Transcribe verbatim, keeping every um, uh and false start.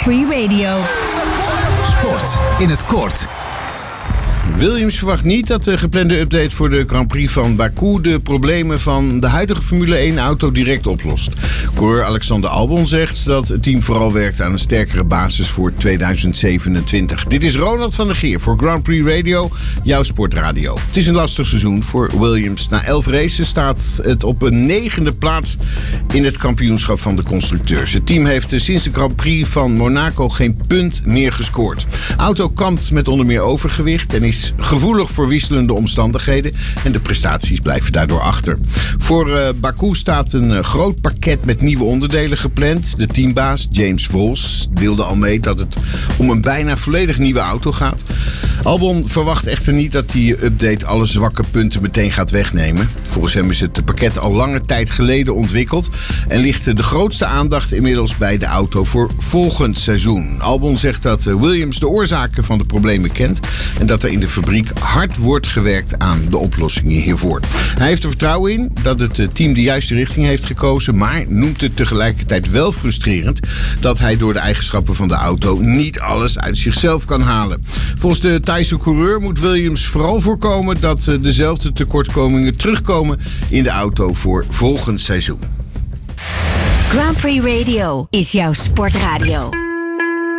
Prix Radio. Sport in het kort. Williams verwacht niet dat de geplande update voor de Grand Prix van Baku de problemen van de huidige Formule één-auto direct oplost. Coureur Alexander Albon zegt dat het team vooral werkt aan een sterkere basis voor tweeduizend zevenentwintig. Dit is Ronald van der Geer voor Grand Prix Radio, jouw sportradio. Het is een lastig seizoen voor Williams. Na elf races staat het op een negende plaats in het kampioenschap van de constructeurs. Het team heeft sinds de Grand Prix van Monaco geen punt meer gescoord. De auto kampt met onder meer overgewicht en is gevoelig voor wisselende omstandigheden en de prestaties blijven daardoor achter. Voor uh, Baku staat een uh, groot pakket met nieuwe onderdelen gepland. De teambaas James Vos deelde al mee dat het om een bijna volledig nieuwe auto gaat. Albon verwacht echter niet dat die update alle zwakke punten meteen gaat wegnemen. Volgens hem is het pakket al lange tijd geleden ontwikkeld en ligt de grootste aandacht inmiddels bij de auto voor volgend seizoen. Albon zegt dat Williams de oorzaken van de problemen kent en dat er in de fabriek hard wordt gewerkt aan de oplossingen hiervoor. Hij heeft er vertrouwen in dat het team de juiste richting heeft gekozen, maar noemt het tegelijkertijd wel frustrerend dat hij door de eigenschappen van de auto niet alles uit zichzelf kan halen. Volgens de Thaise coureur moet Williams vooral voorkomen dat dezelfde tekortkomingen terugkomen in de auto voor volgend seizoen. Grand Prix Radio is jouw sportradio.